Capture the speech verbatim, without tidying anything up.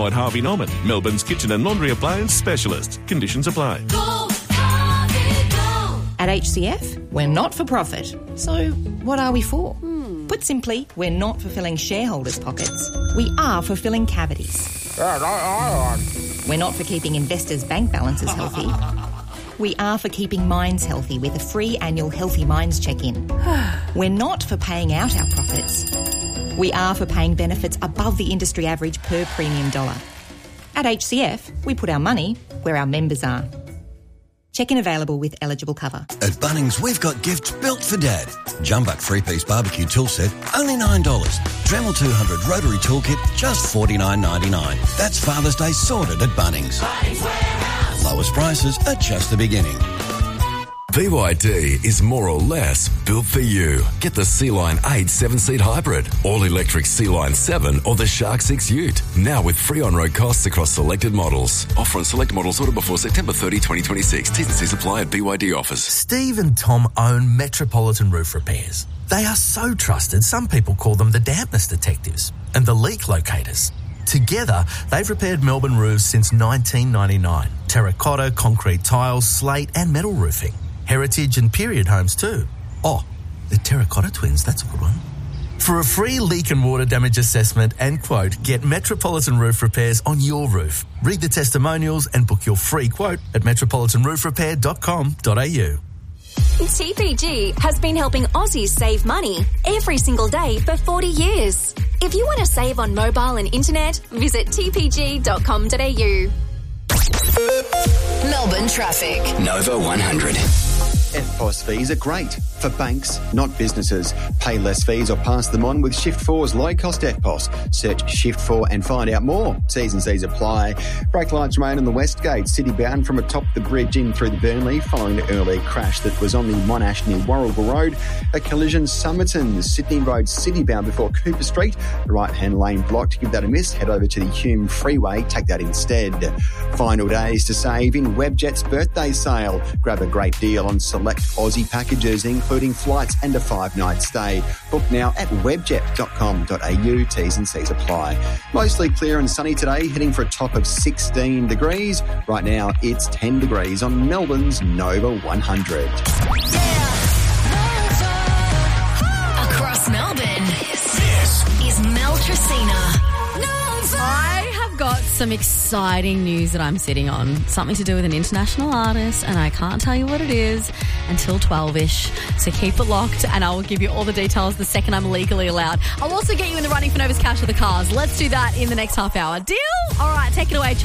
at Harvey Norman, Melbourne's kitchen and laundry appliance specialist. Conditions apply. Go, Harvey, go. At H C F, we're not for profit. So what are we for? Hmm. Put simply, we're not for filling shareholders' pockets. We are for filling cavities. We're not for keeping investors' bank balances healthy. We are for keeping minds healthy with a free annual Healthy Minds check-in. We're not for paying out our profits. We are for paying benefits above the industry average per premium dollar. At H C F, we put our money where our members are. Check-in available with eligible cover. At Bunnings, we've got gifts built for Dad. Jumbuck three-piece barbecue tool set, only nine dollars. Dremel two hundred rotary toolkit, just forty-nine ninety-nine. That's Father's Day sorted at Bunnings. Bunnings Warehouse. Lowest prices are just the beginning. B Y D is more or less built for you. Get the C-Line eight seven-seat hybrid, all-electric C-Line seven or the Shark six Ute. Now with free on-road costs across selected models. Offer on select models ordered before September thirtieth, twenty twenty-six. T's and C's apply at B Y D offers. Steve and Tom own Metropolitan Roof Repairs. They are so trusted, some people call them the dampness detectives and the leak locators. Together, they've repaired Melbourne roofs since nineteen ninety-nine. Terracotta, concrete tiles, slate and metal roofing. Heritage and period homes too. Oh, the Terracotta Twins, that's a good one. For a free leak and water damage assessment and quote, get Metropolitan Roof Repairs on your roof. Read the testimonials and book your free quote at metropolitan roof repair dot com dot a u. T P G has been helping Aussies save money every single day for forty years. If you want to save on mobile and internet, visit t p g dot com dot a u. Melbourne traffic. Nova one hundred. F P O S fees are great for banks, not businesses. Pay less fees or pass them on with Shift four's low-cost F P O S. Search Shift four and find out more. T's and C's apply. Brake lights remain on the West Gate, city-bound from atop the bridge in through the Burnley following an early crash that was on the Monash near Warragul Road. A collision Somerton, Sydney Road, city-bound before Cooper Street. The right-hand lane blocked. Give that a miss. Head over to the Hume Freeway. Take that instead. Final days to save in Webjet's birthday sale. Grab a great deal on select Aussie packages, including flights and a five-night stay. Book now at webjet dot com dot a u. T's and C's apply. Mostly clear and sunny today, heading for a top of sixteen degrees. Right now, it's ten degrees on Melbourne's Nova one hundred. Across Melbourne, this is Mel Tracina. I have got some exciting news that I'm sitting on. Something to do with an international artist, and I can't tell you what it is until twelve-ish. So keep it locked, and I will give you all the details the second I'm legally allowed. I'll also get you in the running for Nova's Cash for the cars. Let's do that in the next half hour. Deal? All right, take it away, Charlie.